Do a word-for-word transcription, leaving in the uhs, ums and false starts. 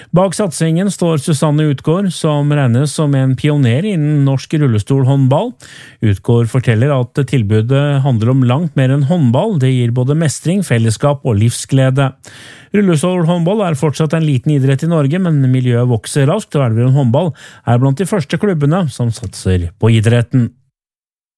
Bak satsingen står Susanne Utgård, som regnes som en pioner innen norsk rullestolhåndball. Utgård forteller at tilbudet handler om langt mer enn håndball, det gir både mestring, fellesskap og livsglede. Rullestolhåndball er fortsatt en liten idrett i Norge, men miljøet vokser raskt, og Elverum håndball er blant de første klubbene som satser på idretten.